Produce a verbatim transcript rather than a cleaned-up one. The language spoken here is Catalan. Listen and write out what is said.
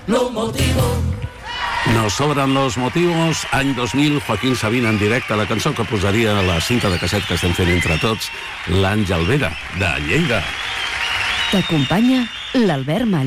los motivos. Nos sobran los motivos. Any dos mil, Joaquín Sabina en directe, la cançó que posaria a la cinta de casset que estem fent entre tots, l'Àngel Vera, de Lleida. T'acompanya l'Albert Malla.